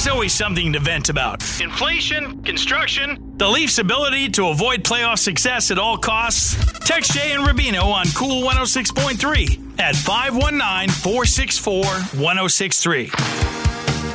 There's always something to vent about. Inflation, construction, the Leafs' ability to avoid playoff success at all costs. Text Jay and Rubino on Cool 106.3 at 519-464-1063.